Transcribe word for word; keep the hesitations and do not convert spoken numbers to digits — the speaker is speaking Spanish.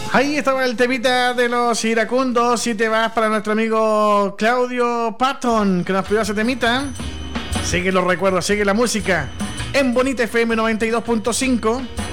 Ahí estaba el temita de los iracundos. Si te vas para nuestro amigo Claudio Patton, que nos pidió ese temita. Sigue los recuerdos, sigue la música en Bonita F M noventa y dos punto cinco.